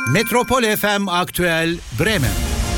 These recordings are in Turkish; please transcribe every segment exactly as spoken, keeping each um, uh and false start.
Metropol F M Aktüel Bremen.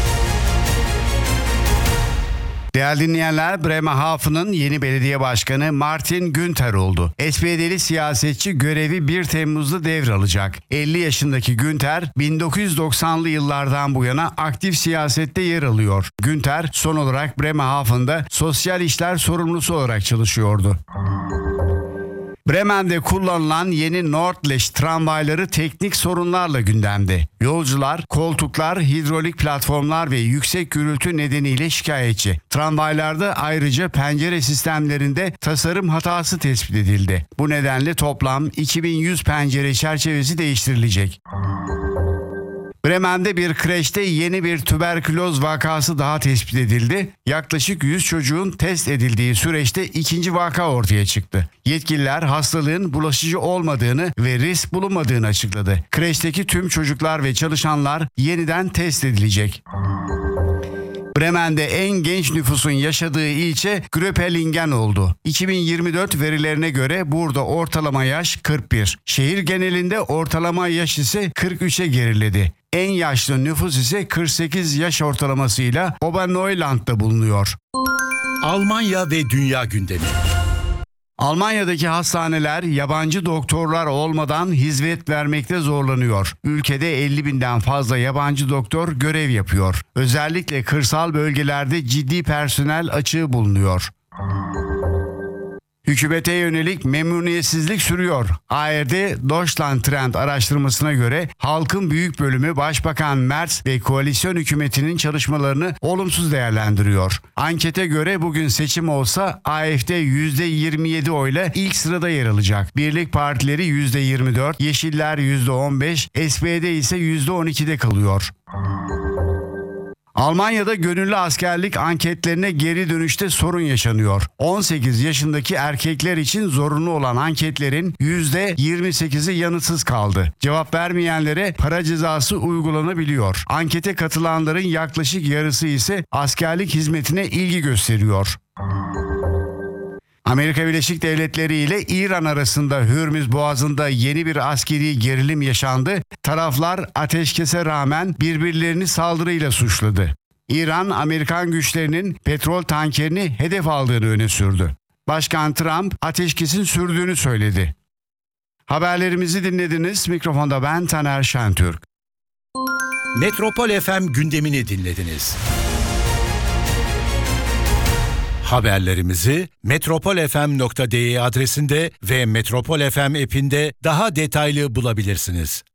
Değerli dinleyenler, Bremerhaven'ın yeni belediye başkanı Martin Günther oldu. S P D'li siyasetçi görevi bir Temmuz'da devralacak. elli yaşındaki Günther, bin dokuz yüz doksanlı yıllardan bu yana aktif siyasette yer alıyor. Günther, son olarak Bremerhaven'da sosyal işler sorumlusu olarak çalışıyordu. Bremen'de kullanılan yeni Nordlicht tramvayları teknik sorunlarla gündemde. Yolcular, koltuklar, hidrolik platformlar ve yüksek gürültü nedeniyle şikayetçi. Tramvaylarda ayrıca pencere sistemlerinde tasarım hatası tespit edildi. Bu nedenle toplam iki bin yüz pencere çerçevesi değiştirilecek. Bremen'de bir kreşte yeni bir tüberküloz vakası daha tespit edildi. Yaklaşık yüz çocuğun test edildiği süreçte ikinci vaka ortaya çıktı. Yetkililer hastalığın bulaşıcı olmadığını ve risk bulunmadığını açıkladı. Kreşteki tüm çocuklar ve çalışanlar yeniden test edilecek. Bremen'de en genç nüfusun yaşadığı ilçe Gröpelingen oldu. iki bin yirmi dört verilerine göre burada ortalama yaş kırk bir. Şehir genelinde ortalama yaş ise kırk üçe geriledi. En yaşlı nüfus ise kırk sekiz yaş ortalamasıyla Oberneulland'da bulunuyor. Almanya ve dünya gündemi. Almanya'daki hastaneler yabancı doktorlar olmadan hizmet vermekte zorlanıyor. Ülkede elli binden fazla yabancı doktor görev yapıyor. Özellikle kırsal bölgelerde ciddi personel açığı bulunuyor. Hükümete yönelik memnuniyetsizlik sürüyor. A R D Deutschland Trend araştırmasına göre halkın büyük bölümü Başbakan Merz ve koalisyon hükümetinin çalışmalarını olumsuz değerlendiriyor. Ankete göre bugün seçim olsa A F D yüzde yirmi yedi oyla ilk sırada yer alacak. Birlik partileri yüzde yirmi dört, Yeşiller yüzde on beş, S P D ise yüzde on ikide kalıyor. Almanya'da gönüllü askerlik anketlerine geri dönüşte sorun yaşanıyor. on sekiz yaşındaki erkekler için zorunlu olan anketlerin yüzde yirmi sekizi yanıtsız kaldı. Cevap vermeyenlere para cezası uygulanabiliyor. Ankete katılanların yaklaşık yarısı ise askerlik hizmetine ilgi gösteriyor. Amerika Birleşik Devletleri ile İran arasında Hürmüz Boğazı'nda yeni bir askeri gerilim yaşandı. Taraflar ateşkese rağmen birbirlerini saldırıyla suçladı. İran, Amerikan güçlerinin petrol tankerini hedef aldığını öne sürdü. Başkan Trump ateşkesin sürdüğünü söyledi. Haberlerimizi dinlediniz. Mikrofonda ben Taner Şentürk. Metropol F M gündemini dinlediniz. Haberlerimizi metropol f m nokta d e adresinde ve Metropol F M app'inde daha detaylı bulabilirsiniz.